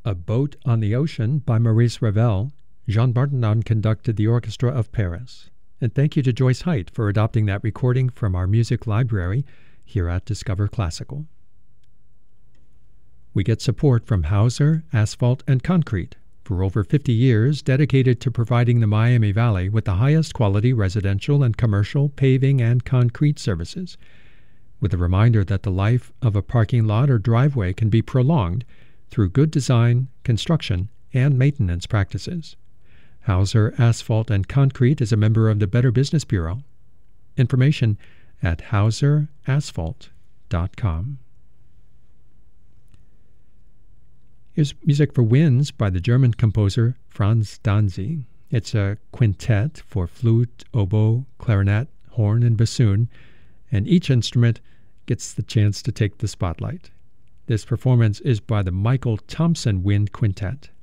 A Boat on the Ocean by Maurice Ravel. Jean Bartendon conducted the Orchestra of Paris. And thank you to Joyce Height for adopting that recording from our music library here at Discover Classical. We get support from Hauser Asphalt and Concrete, for over 50 years dedicated to providing the Miami Valley with the highest quality residential and commercial paving and concrete services, with a reminder that the life of a parking lot or driveway can be prolonged through good design, construction, and maintenance practices. Hauser Asphalt and Concrete is a member of the Better Business Bureau. Information at hauserasphalt.com. Here's music for winds by the German composer Franz Danzy. It's a quintet for flute, oboe, clarinet, horn, and bassoon, and each instrument gets the chance to take the spotlight. This performance is by the Michael Thompson Wind Quintet.